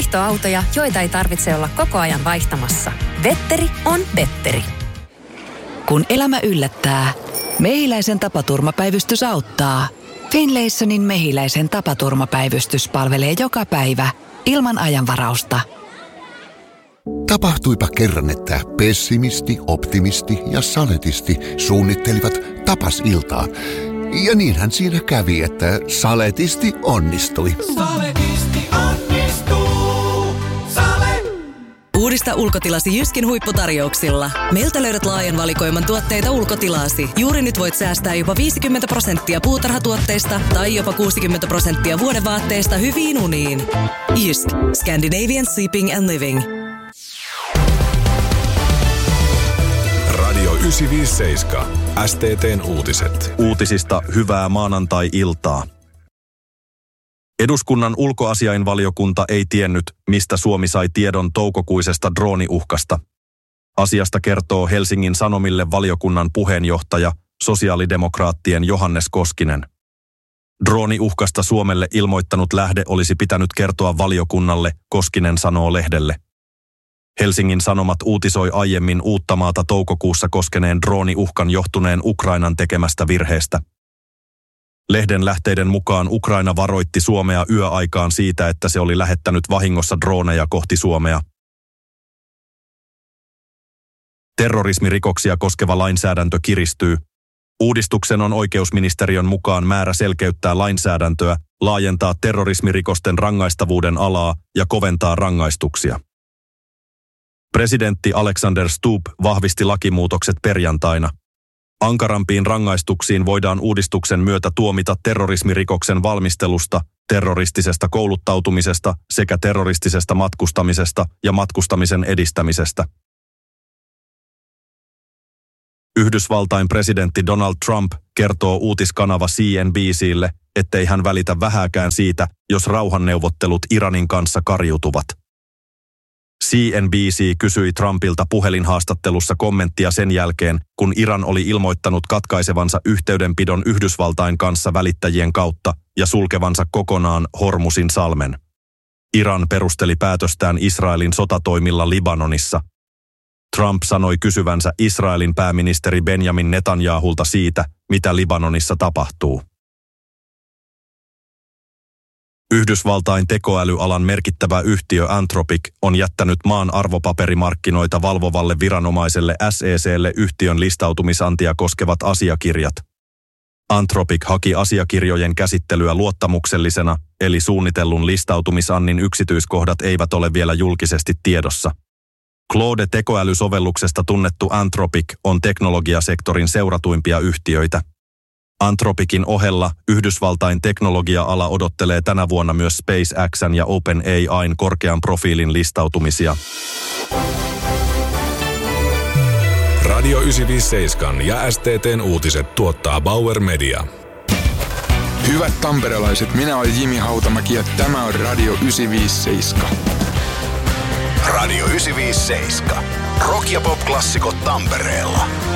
vaihtoautoja, joita ei tarvitse olla koko ajan vaihtamassa. Vetteri on Vetteri. Kun elämä yllättää, Mehiläisen tapaturmapäivystys auttaa. Finlaysonin Mehiläisen tapaturmapäivystys palvelee joka päivä ilman ajanvarausta. Tapahtuipa kerran, että pessimisti, optimisti ja saletisti suunnittelivat tapasiltaa. Ja niinhän siinä kävi, että saletisti onnistui. Saletisti onnistuu. Sale! Uudista ulkotilasi Jyskin huipputarjouksilla. Meiltä löydät laajan valikoiman tuotteita ulkotilasi. Juuri nyt voit säästää jopa 50% puutarhatuotteista tai jopa 60% vuodevaatteista hyviin uniin. Jysk. Scandinavian Sleeping and Living. Radio 957. STT:n uutiset. Uutisista hyvää maanantai-iltaa. Eduskunnan ulkoasiainvaliokunta ei tiennyt, mistä Suomi sai tiedon toukokuisesta drooniuhkasta. Asiasta kertoo Helsingin Sanomille valiokunnan puheenjohtaja, sosiaalidemokraattien Johannes Koskinen. Drooniuhkasta Suomelle ilmoittanut lähde olisi pitänyt kertoa valiokunnalle, Koskinen sanoo lehdelle. Helsingin Sanomat uutisoi aiemmin Uuttamaata toukokuussa koskeneen drooniuhkan johtuneen Ukrainan tekemästä virheestä. Lehden lähteiden mukaan Ukraina varoitti Suomea yöaikaan siitä, että se oli lähettänyt vahingossa drooneja kohti Suomea. Terrorismirikoksia koskeva lainsäädäntö kiristyy. Uudistuksen on oikeusministeriön mukaan määrä selkeyttää lainsäädäntöä, laajentaa terrorismirikosten rangaistavuuden alaa ja koventaa rangaistuksia. Presidentti Alexander Stubb vahvisti lakimuutokset perjantaina. Ankarampiin rangaistuksiin voidaan uudistuksen myötä tuomita terrorismirikoksen valmistelusta, terroristisesta kouluttautumisesta sekä terroristisesta matkustamisesta ja matkustamisen edistämisestä. Yhdysvaltain presidentti Donald Trump kertoo uutiskanava CNBC:lle, ettei hän välitä vähääkään siitä, jos rauhanneuvottelut Iranin kanssa kariutuvat. CNBC kysyi Trumpilta puhelinhaastattelussa kommenttia sen jälkeen, kun Iran oli ilmoittanut katkaisevansa yhteydenpidon Yhdysvaltain kanssa välittäjien kautta ja sulkevansa kokonaan Hormuzin salmen. Iran perusteli päätöstään Israelin sotatoimilla Libanonissa. Trump sanoi kysyvänsä Israelin pääministeri Benjamin Netanyahulta siitä, mitä Libanonissa tapahtuu. Yhdysvaltain tekoälyalan merkittävä yhtiö Anthropic on jättänyt maan arvopaperimarkkinoita valvovalle viranomaiselle SEC:lle yhtiön listautumisantia koskevat asiakirjat. Anthropic haki asiakirjojen käsittelyä luottamuksellisena, eli suunnitellun listautumisannin yksityiskohdat eivät ole vielä julkisesti tiedossa. Claude-tekoälysovelluksesta tunnettu Anthropic on teknologiasektorin seuratuimpia yhtiöitä. Anthropicin ohella Yhdysvaltain teknologia-ala odottelee tänä vuonna myös SpaceX:n ja OpenAI:n korkean profiilin listautumisia. Radio 957 ja STT:n uutiset tuottaa Bauer Media. Hyvät tamperelaiset, minä olen Jimi Hautamäki ja tämä on Radio 957. Radio 957. Rock- ja pop-klassikot Tampereella.